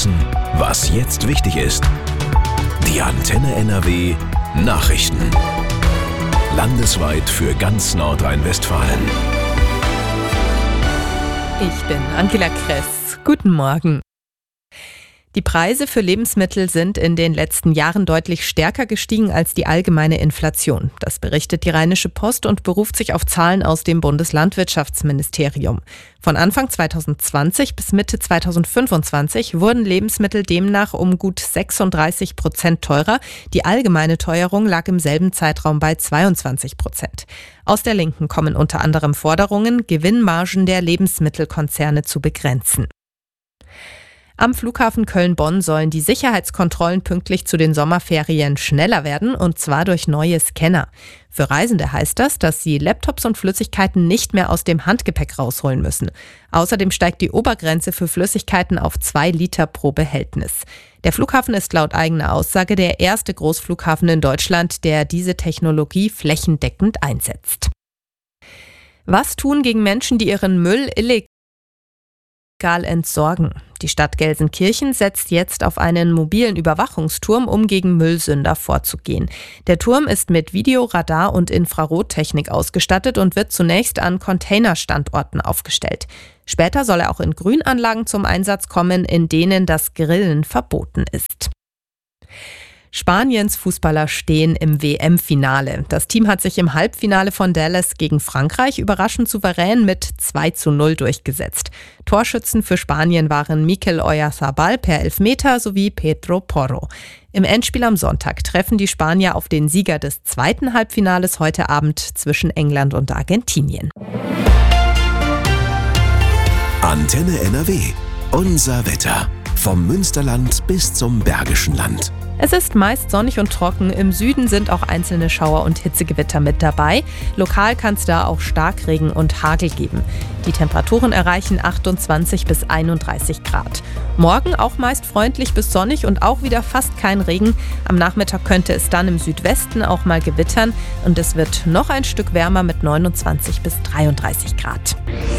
wissen, was jetzt wichtig ist. Die Antenne NRW Nachrichten. Landesweit für ganz Nordrhein-Westfalen. Ich bin Angela Kress. Guten Morgen. Die Preise für Lebensmittel sind in den letzten Jahren deutlich stärker gestiegen als die allgemeine Inflation. Das berichtet die Rheinische Post und beruft sich auf Zahlen aus dem Bundeslandwirtschaftsministerium. Von Anfang 2020 bis Mitte 2025 wurden Lebensmittel demnach um gut 36% teurer. Die allgemeine Teuerung lag im selben Zeitraum bei 22%. Aus der Linken kommen unter anderem Forderungen, Gewinnmargen der Lebensmittelkonzerne zu begrenzen. Am Flughafen Köln-Bonn sollen die Sicherheitskontrollen pünktlich zu den Sommerferien schneller werden, und zwar durch neue Scanner. Für Reisende heißt das, dass sie Laptops und Flüssigkeiten nicht mehr aus dem Handgepäck rausholen müssen. Außerdem steigt die Obergrenze für Flüssigkeiten auf 2 Liter pro Behältnis. Der Flughafen ist laut eigener Aussage der erste Großflughafen in Deutschland, der diese Technologie flächendeckend einsetzt. Was tun gegen Menschen, die ihren Müll illegal entsorgen? Die Stadt Gelsenkirchen setzt jetzt auf einen mobilen Überwachungsturm, um gegen Müllsünder vorzugehen. Der Turm ist mit Video-, Radar- und Infrarottechnik ausgestattet und wird zunächst an Containerstandorten aufgestellt. Später soll er auch in Grünanlagen zum Einsatz kommen, in denen das Grillen verboten ist. Spaniens Fußballer stehen im WM-Finale. Das Team hat sich im Halbfinale von Dallas gegen Frankreich überraschend souverän mit 2:0 durchgesetzt. Torschützen für Spanien waren Mikel Oyarzabal per Elfmeter sowie Pedro Porro. Im Endspiel am Sonntag treffen die Spanier auf den Sieger des zweiten Halbfinales heute Abend zwischen England und Argentinien. Antenne NRW. Unser Wetter. Vom Münsterland bis zum Bergischen Land. Es ist meist sonnig und trocken. Im Süden sind auch einzelne Schauer und Hitzegewitter mit dabei. Lokal kann es da auch Starkregen und Hagel geben. Die Temperaturen erreichen 28 bis 31 Grad. Morgen auch meist freundlich bis sonnig und auch wieder fast kein Regen. Am Nachmittag könnte es dann im Südwesten auch mal gewittern. Und es wird noch ein Stück wärmer mit 29 bis 33 Grad.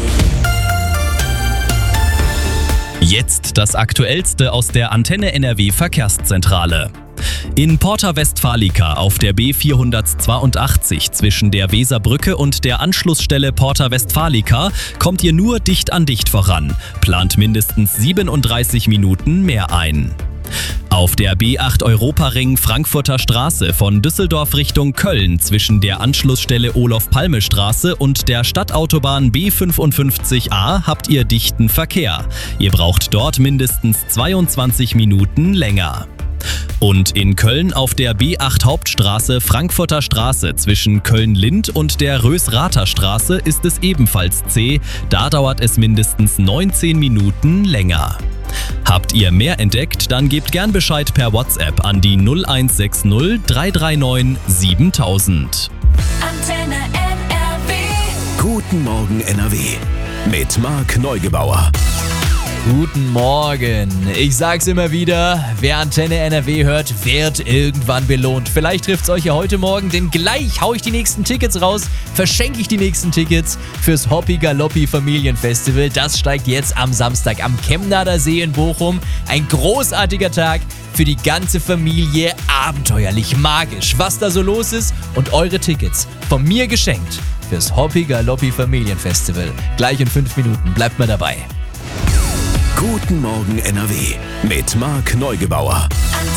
Jetzt das Aktuellste aus der Antenne NRW Verkehrszentrale. In Porta Westfalica auf der B482 zwischen der Weserbrücke und der Anschlussstelle Porta Westfalica kommt ihr nur dicht an dicht voran. Plant mindestens 37 Minuten mehr ein. Auf der B8 Europaring Frankfurter Straße von Düsseldorf Richtung Köln zwischen der Anschlussstelle Olof-Palme-Straße und der Stadtautobahn B55a habt ihr dichten Verkehr. Ihr braucht dort mindestens 22 Minuten länger. Und in Köln auf der B8 Hauptstraße Frankfurter Straße zwischen Köln-Lind und der Rösrather Straße ist es ebenfalls zäh. Da dauert es mindestens 19 Minuten länger. Habt ihr mehr entdeckt, dann gebt gern Bescheid per WhatsApp an die 0160 339 7000. Antenne NRW. Guten Morgen NRW. Mit Marc Neugebauer. Guten Morgen. Ich sag's immer wieder, wer Antenne NRW hört, wird irgendwann belohnt. Vielleicht trifft's euch ja heute Morgen, denn gleich hau ich die nächsten Tickets raus, verschenke ich die nächsten Tickets fürs Hoppi Galoppi Familienfestival. Das steigt jetzt am Samstag am Chemnader See in Bochum. Ein großartiger Tag für die ganze Familie, abenteuerlich, magisch, was da so los ist, und eure Tickets von mir geschenkt fürs Hoppi Galoppi Familienfestival. Gleich in 5 Minuten, bleibt mal dabei. Guten Morgen NRW mit Marc Neugebauer.